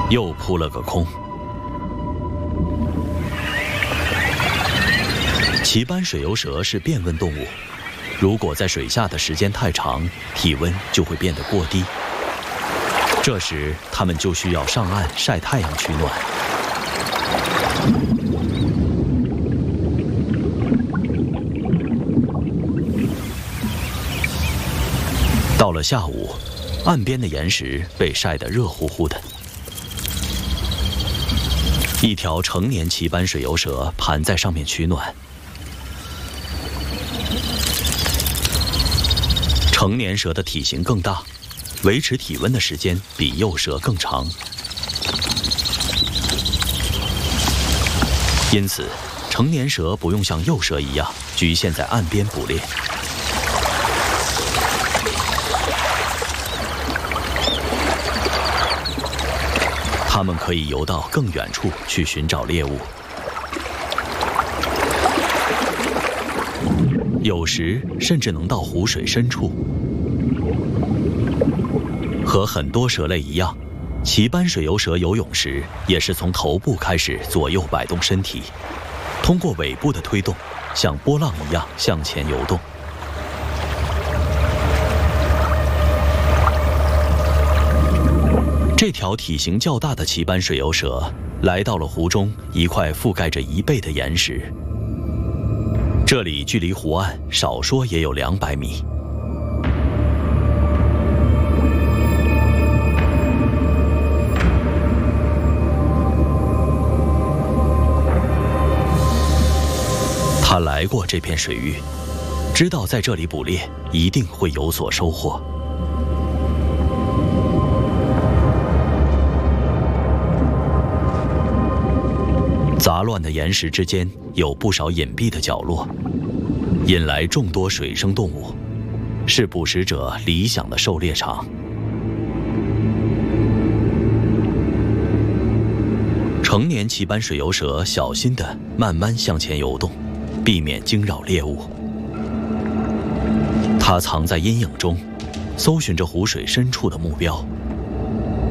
又扑了个空。鳍斑水游蛇是变温动物，如果在水下的时间太长，体温就会变得过低。这时，它们就需要上岸晒太阳取暖。到了下午，岸边的岩石被晒得热乎乎的。一条成年鳍斑水游蛇盘在上面取暖。成年蛇的体型更大，维持体温的时间比幼蛇更长，因此，成年蛇不用像幼蛇一样局限在岸边捕猎。它们可以游到更远处去寻找猎物，有时甚至能到湖水深处。和很多蛇类一样，鳍斑水游蛇游泳时也是从头部开始左右摆动身体，通过尾部的推动，像波浪一样向前游动。这条体型较大的鳍斑水游蛇来到了湖中一块覆盖着1倍的岩石，这里距离湖岸少说也有200米。他来过这片水域，知道在这里捕猎一定会有所收获。杂乱的岩石之间有不少隐蔽的角落，引来众多水生动物，是捕食者理想的狩猎场。成年鳍斑水游蛇小心地慢慢向前游动，避免惊扰猎物。它藏在阴影中，搜寻着湖水深处的目标。